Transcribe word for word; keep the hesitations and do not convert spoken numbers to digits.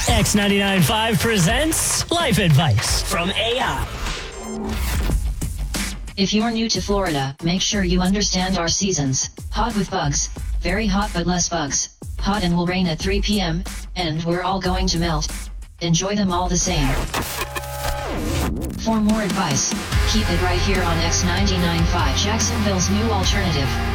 X ninety-nine point five presents Life Advice from A I. If you're new to Florida, make sure you understand our seasons. Hot with bugs, very hot but less bugs. Hot and will rain at three p.m., and we're all going to melt. Enjoy them all the same. For more advice, keep it right here on X ninety-nine point five, Jacksonville's new alternative.